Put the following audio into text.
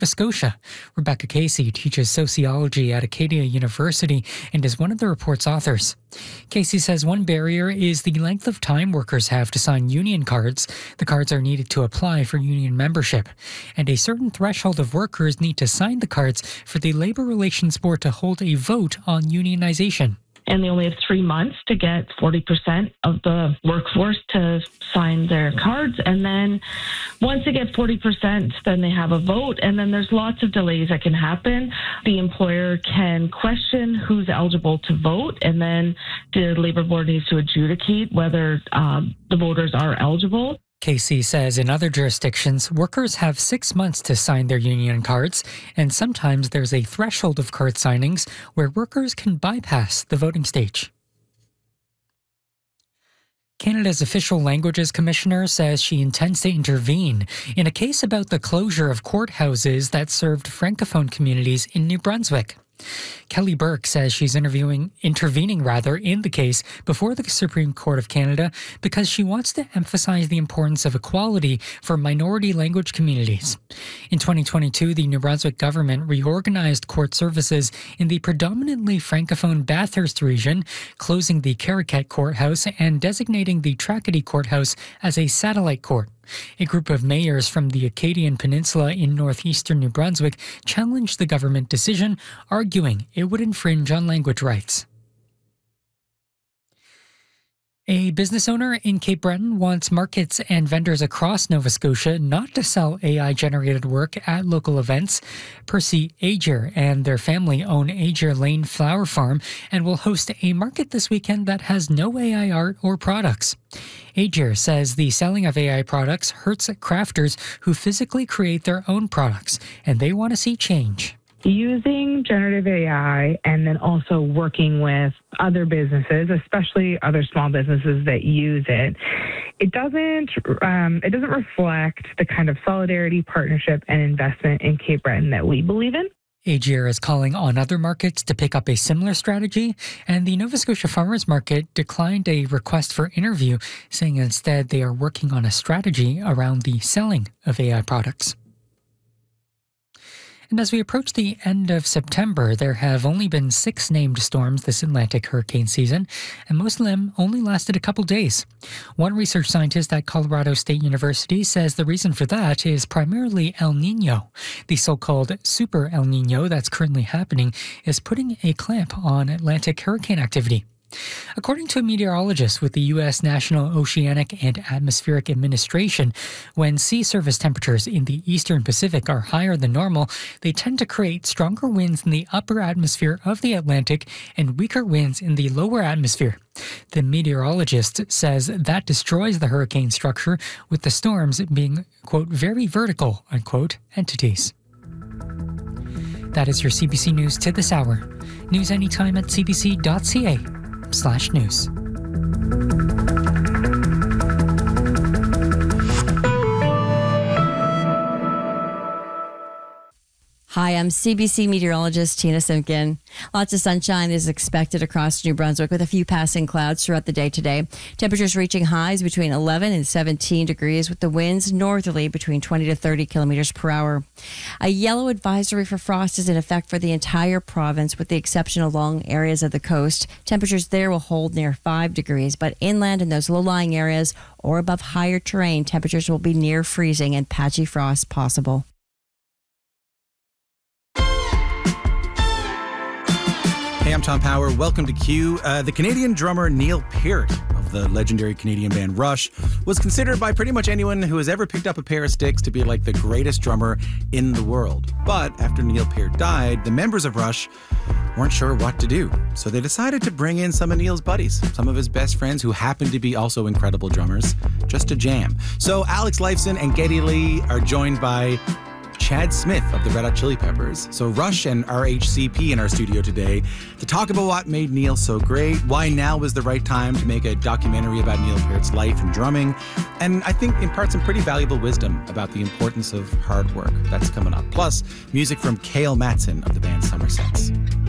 Scotia. Rebecca Casey teaches sociology at Acadia University and is one of the report's authors. Casey says one barrier is the length of time workers have to sign union cards. The cards are needed to apply for union membership, and a certain threshold of workers need to sign the cards for the Labour Relations Board to hold a vote on unionization. And they only have 3 months to get 40% of the workforce to sign their cards. And then once they get 40%, then they have a vote. And then there's lots of delays that can happen. The employer can question who's eligible to vote. And then the Labour Board needs to adjudicate whether the voters are eligible. Casey says in other jurisdictions, workers have 6 months to sign their union cards, and sometimes there's a threshold of card signings where workers can bypass the voting stage. Canada's Official Languages Commissioner says she intends to intervene in a case about the closure of courthouses that served Francophone communities in New Brunswick. Kelly Burke says she's intervening in the case before the Supreme Court of Canada because she wants to emphasize the importance of equality for minority language communities. In 2022, the New Brunswick government reorganized court services in the predominantly Francophone Bathurst region, closing the Caracat Courthouse and designating the Tracadie Courthouse as a satellite court. A group of mayors from the Acadian Peninsula in northeastern New Brunswick challenged the government decision, arguing it would infringe on language rights. A business owner in Cape Breton wants markets and vendors across Nova Scotia not to sell AI-generated work at local events. Percy Ager and their family own Ager Lane Flower Farm and will host a market this weekend that has no AI art or products. Ager says the selling of AI products hurts crafters who physically create their own products, and they want to see change. Using generative AI and then also working with other businesses, especially other small businesses that use it, it doesn't reflect the kind of solidarity, partnership, and investment in Cape Breton that we believe in. Ager is calling on other markets to pick up a similar strategy, and the Nova Scotia Farmers Market declined a request for interview, saying instead they are working on a strategy around the selling of AI products. And as we approach the end of September, there have only been 6 named storms this Atlantic hurricane season, and most of them only lasted a couple days. One research scientist at Colorado State University says the reason for that is primarily El Niño. The so-called super El Niño that's currently happening is putting a clamp on Atlantic hurricane activity. According to a meteorologist with the U.S. National Oceanic and Atmospheric Administration, when sea surface temperatures in the eastern Pacific are higher than normal, they tend to create stronger winds in the upper atmosphere of the Atlantic and weaker winds in the lower atmosphere. The meteorologist says that destroys the hurricane structure, with the storms being, quote, very vertical, unquote, entities. That is your CBC News to this hour. News anytime at cbc.ca/news. Hi, I'm CBC meteorologist Tina Simpkin. Lots of sunshine is expected across New Brunswick with a few passing clouds throughout the day today. Temperatures reaching highs between 11 and 17 degrees with the winds northerly between 20 to 30 kilometers per hour. A yellow advisory for frost is in effect for the entire province with the exception of long areas of the coast. Temperatures there will hold near 5 degrees, but inland in those low-lying areas or above higher terrain, temperatures will be near freezing and patchy frost possible. Hey, I'm Tom Power. Welcome to Q. The Canadian drummer Neil Peart of the legendary Canadian band Rush was considered by pretty much anyone who has ever picked up a pair of sticks to be like the greatest drummer in the world. But after Neil Peart died, the members of Rush weren't sure what to do. So they decided to bring in some of Neil's buddies, some of his best friends who happened to be also incredible drummers, just to jam. So Alex Lifeson and Geddy Lee are joined by Chad Smith of the Red Hot Chili Peppers. So Rush and RHCP in our studio today to talk about what made Neil so great, why now was the right time to make a documentary about Neil Peart's life and drumming, and I think impart some pretty valuable wisdom about the importance of hard work. That's coming up. Plus, music from Cale Matson of the band Somersets.